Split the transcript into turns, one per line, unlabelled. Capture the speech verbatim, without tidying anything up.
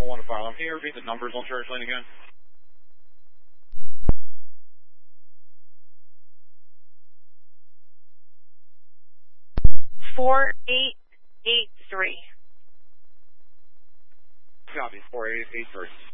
one to file. Can you repeat the numbers on Church Lane again?
Four eight eight three.
Copy. Four eight eight three.